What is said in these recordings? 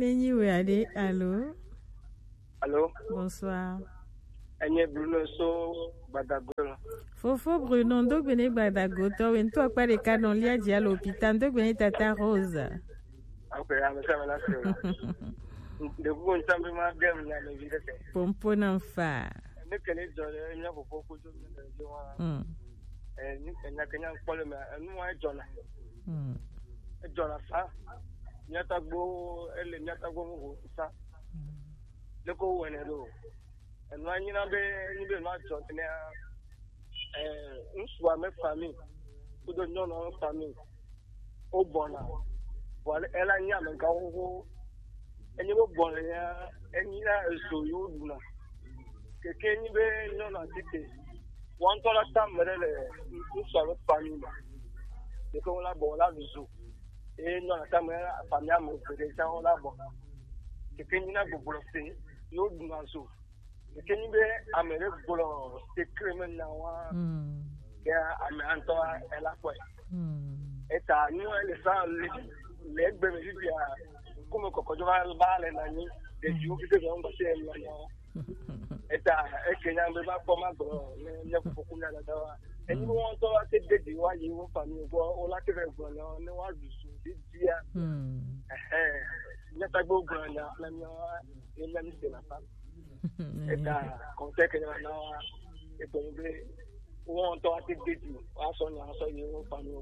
Nenyi Ade, allô? Allô? Bonsoir. Anye Bruno So Badago. Fofo Bruno, ndok bene Badago, to en toi pas de canon lia à l'hôpital, ndok bene Tata Rose. Ok, amesema na sio. Ndebu nsambe ma dem na me vida ke. Pompo n'enfa. Ne kele jole nya fofo ko jo ne jo wa. Ni kenya kenya pole me enu wa jona. Jona sa. Nyata gbo ele nyata gbo mo sa. Le ko wene do. Enu anyi na be ni be ma jo ne nswa me famille. Kudo nyono famille. O bona. Voilà, elle a nié avec un elle est bonne, elle n'y a so you na. Quelqu'un n'y veut non à citer. One dollar time, elle soit votre famille. Et qu'on la bonne la visu. Et non à time, famille à mon frère, ça on la bonne. Quelqu'un n'y a pas bloqué, nous nous so. Quelqu'un n'y veut amener bolo, c'est criminel là. À Antoine, elle a quoi. Et ça, nous, elle est sans les bénéfices comme Cocojo Bale Nani, des jours qui deviennent passés et Kenya ne va pas mal de Fukuna. Et nous on doit se dédier à une famille ou la que ne va du dia. Il n'y a pas beau grand, il y a mis la femme. Et quand que et tombé. On doit te dédier à son famille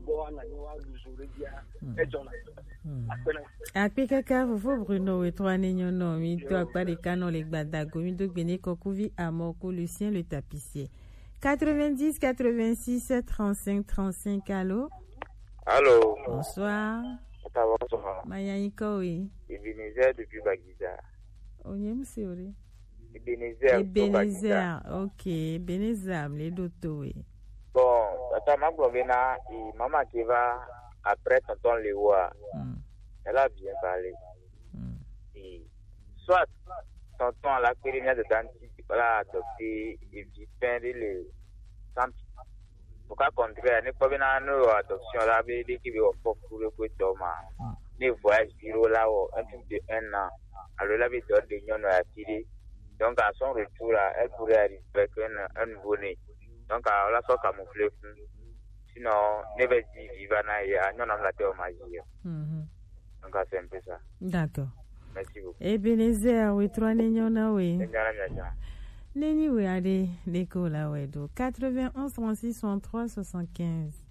Apikaka Fofo Bruno et trois Nignono, mi toi pas de canon les Badago, mi donc béné Kokuvi Amoko Lucien le tapissier. 90 86 35 35 allô? Allô. Bonsoir. Bonsoir. Mayaïko oui. Ebenezer depuis Bagiza. Onyem Seori. Ebenezer, ok, Ebenezer, les dotos, oui. Bon, tata Maglovena et maman qui va après tonton Léoua, elle a bien parlé. Et soit tonton à la périmètre de dentiste, voilà, adopté et vite peindre les centres. Pourquoi contraire, n'est pas bien à nous, adoption là, mais dès qu'il veut pour le coup de Thomas, les voyages bureau là, un truc de 1 an, alors là, il doit de nous à tirer. Donc, à son retour, là, elle pourrait arriver avec un nouveau-né. Donc, elle a son camouflé. Sinon, ne va pas vivre, il y a non la terre magie. Donc, c'est un peu ça. D'accord. Merci beaucoup. Ebenezer, oui, trois Nignona, oui. Neni, oui, allez, l'école, là, oui, 91 36 63 75.